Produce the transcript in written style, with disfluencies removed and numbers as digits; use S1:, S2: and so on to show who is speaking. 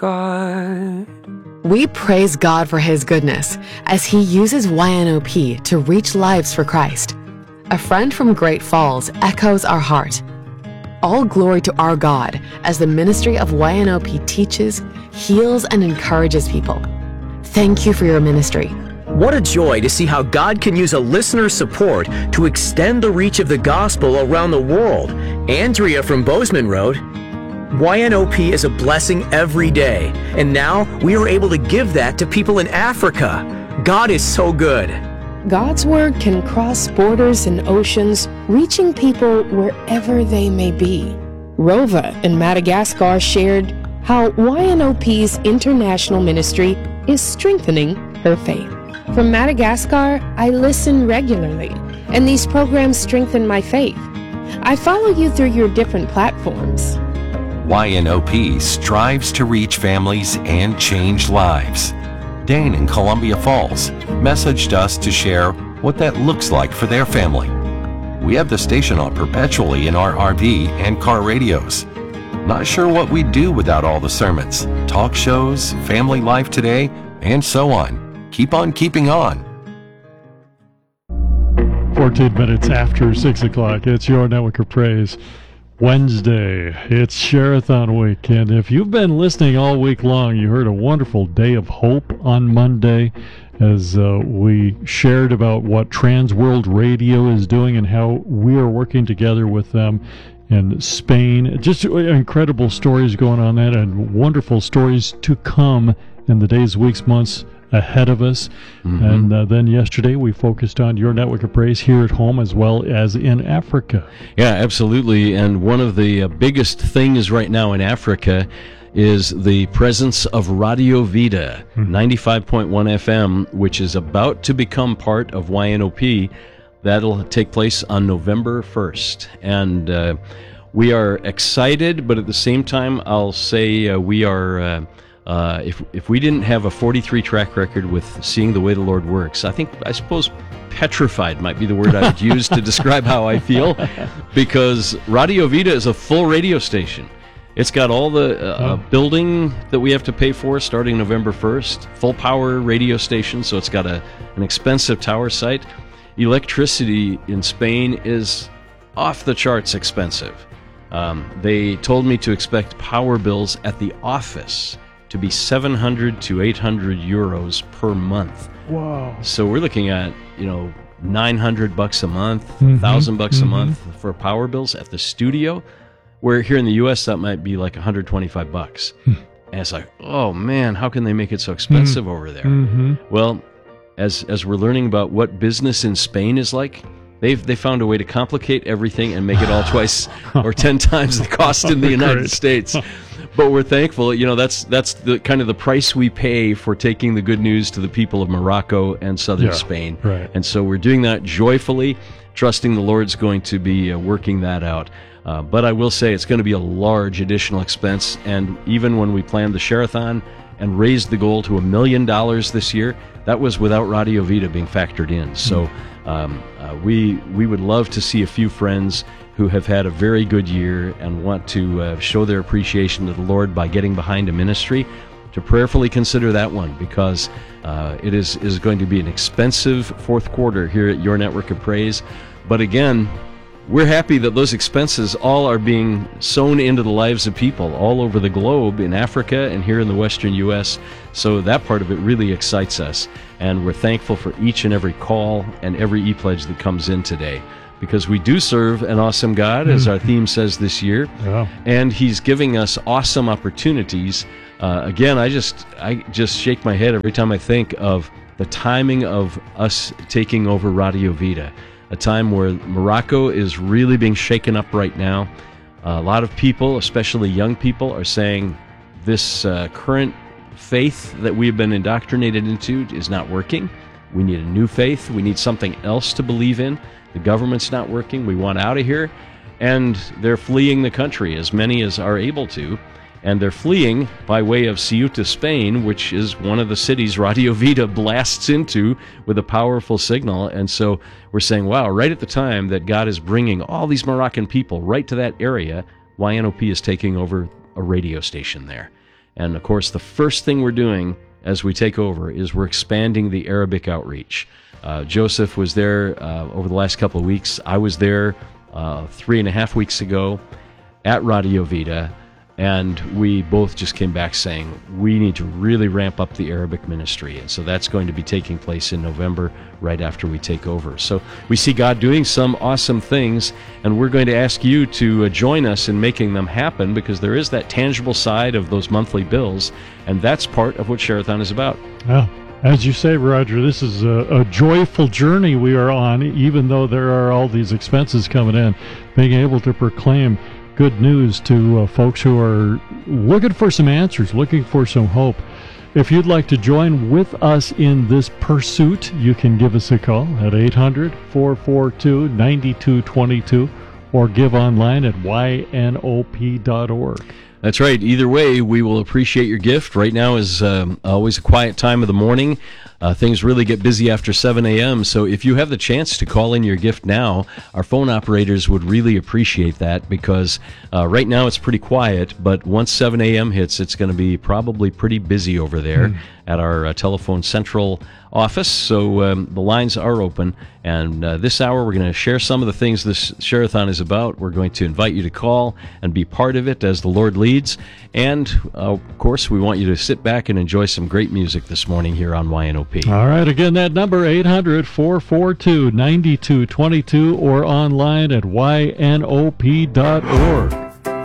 S1: God.
S2: We praise God for His goodness as He uses YNOP to reach lives for Christ. A friend from Great Falls echoes our heart. All glory to our God as the ministry of YNOP teaches, heals, and encourages people. Thank you for your ministry.
S3: What a joy to see how God can use a listener's support to extend the reach of the gospel around the world. Andrea from Bozeman wrote, YNOP is a blessing every day, and now we are able to give that to people in Africa. God is so good.
S4: God's word can cross borders and oceans, reaching people wherever they may be. Rova in Madagascar shared how YNOP's international ministry is strengthening her faith. From Madagascar, I listen regularly, and these programs strengthen my faith. I follow you through your different platforms.
S5: YNOP strives to reach families and change lives. Dane in Columbia Falls messaged us to share what that looks like for their family. We have the station on perpetually in our RV and car radios. Not sure what we'd do without all the sermons, talk shows, family life today, and so on. Keep on keeping on.
S6: 14 minutes after 6 o'clock, it's your Network of Praise. Wednesday, it's Share-a-thon week, and if you've been listening all week long, you heard a wonderful Day of Hope on Monday as we shared about what Trans World Radio is doing and how we are working together with them in Spain. Just incredible stories going on there and wonderful stories to come in the days, weeks, months ahead of us. And then yesterday we focused on your Network of Praise here at home as well as in Africa.
S7: Yeah, absolutely. And one of the biggest things right now in Africa is the presence of Radio Vida, 95.1 FM, which is about to become part of YNOP. That'll take place on November 1st. And we are excited, but at the same time, I'll say we are... if we didn't have a 43 track record with Seeing the Way the Lord Works, I suppose petrified might be the word I would use to describe how I feel, because Radio Vida is a full radio station. It's got all the building that we have to pay for starting November 1st, full power radio station, so it's got an expensive tower site. Electricity in Spain is off the charts expensive. They told me to expect power bills at the office to be 700 to 800 euros per month.
S6: Wow.
S7: So we're looking at, $900 a month, $1,000 a month for power bills at the studio, where here in the U.S. that might be like $125. And it's like, oh man, how can they make it so expensive over there? Well, as we're learning about what business in Spain is like, they found a way to complicate everything and make it all twice or 10 times the cost in the United States. But we're thankful, that's the kind of the price we pay for taking the good news to the people of Morocco and southern Spain.
S6: Right.
S7: And so we're doing that joyfully, trusting the Lord's going to be working that out. But I will say it's going to be a large additional expense. And even when we planned the Share-a-thon and raised the goal to $1 million this year, that was without Radio Vida being factored in. So we would love to see a few friends who have had a very good year and want to show their appreciation to the Lord by getting behind a ministry, to prayerfully consider that one, because it is going to be an expensive fourth quarter here at Your Network of Praise. But again, we're happy that those expenses all are being sown into the lives of people all over the globe, in Africa and here in the Western U.S. So that part of it really excites us. And we're thankful for each and every call and every e-pledge that comes in today, because we do serve an awesome God, as our theme says this year.
S6: Yeah.
S7: And He's giving us awesome opportunities. Again, I just shake my head every time I think of the timing of us taking over Radio Vida, a time where Morocco is really being shaken up right now. A lot of people, especially young people, are saying this current faith that we've been indoctrinated into is not working. We need a new faith. We need something else to believe in. The government's not working. We want out of here. And they're fleeing the country, as many as are able to. And they're fleeing by way of Ceuta, Spain, which is one of the cities Radio Vida blasts into with a powerful signal. And so we're saying, wow, right at the time that God is bringing all these Moroccan people right to that area, YNOP is taking over a radio station there. And of course, the first thing we're doing as we take over is we're expanding the Arabic outreach. Joseph was there over the last couple of weeks. I was there 3.5 weeks ago at Radio Vida, and we both just came back saying we need to really ramp up the Arabic ministry. And so that's going to be taking place in November, right after we take over. So we see God doing some awesome things, and we're going to ask you to join us in making them happen, because there is that tangible side of those monthly bills, and that's part of what Share-a-thon is about.
S6: Yeah. As you say, Roger, this is a joyful journey we are on, even though there are all these expenses coming in. Being able to proclaim good news to folks who are looking for some answers, looking for some hope. If you'd like to join with us in this pursuit, you can give us a call at 800-442-9222 or give online at ynop.org.
S7: That's right. Either way, we will appreciate your gift. Right now is always a quiet time of the morning. Things really get busy after 7 a.m., so if you have the chance to call in your gift now, our phone operators would really appreciate that, because right now it's pretty quiet, but once 7 a.m. hits, it's going to be probably pretty busy over there at our Telephone Central office. So the lines are open, and this hour we're going to share some of the things this Share-a-thon is about. We're going to invite you to call and be part of it as the Lord leads, and of course we want you to sit back and enjoy some great music this morning here on YNOP.
S6: All right, again, that number 800-442-9222 or online at ynop.org.